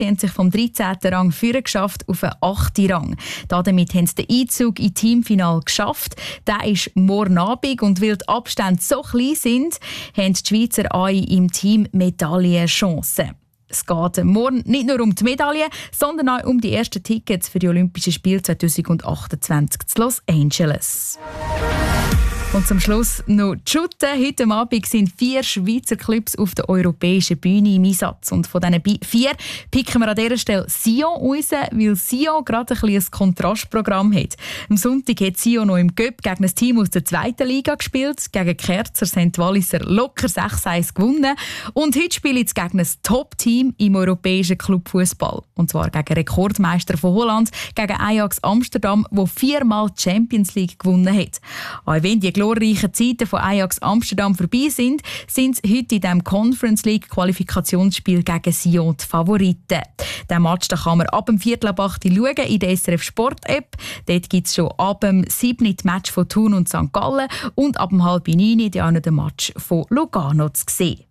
die haben sich vom 13. Rang führen geschafft auf den 8. Rang. Damit haben sie den Einzug ins Teamfinale geschafft. Der ist morgen Abend und weil die Abstände so klein sind, haben die Schweizer AI im Team Medaillenchancen. Es geht morgen nicht nur um die Medaille, sondern auch um die ersten Tickets für die Olympischen Spiele 2028 in Los Angeles. Und zum Schluss noch die Shooten. Heute Abend sind 4 Schweizer Clubs auf der europäischen Bühne im Einsatz. Und von diesen 4 picken wir an dieser Stelle Sion raus, weil Sion gerade ein Kontrastprogramm hat. Am Sonntag hat Sion noch im Göpp gegen ein Team aus der 2. Liga gespielt. Gegen Kerzer St. Walliser locker 6-1 gewonnen. Und heute spielen sie gegen ein Top-Team im europäischen Clubfußball. Und zwar gegen Rekordmeister von Holland, gegen Ajax Amsterdam, der 4-mal die Champions League gewonnen hat. Auch wenn die glorreichen Zeiten von Ajax Amsterdam vorbei sind, sind heute in diesem Conference League Qualifikationsspiel gegen Sion die Favoriten. Diesen Match kann man ab dem 7:15 schauen in der SRF Sport App. Dort gibt es schon ab dem 7. das Match von Thun und St. Gallen und ab dem 8:30 auch noch den Match von Lugano zu sehen.